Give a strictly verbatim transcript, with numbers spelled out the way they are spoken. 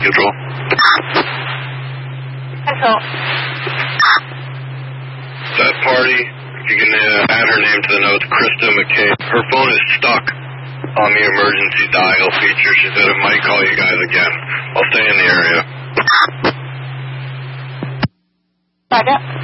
Control. Control. That party, if you can uh, add her name to the notes, Krista McCabe. Her phone is stuck on the emergency dial feature. She said it might call you guys again. I'll stay in the area. Roger.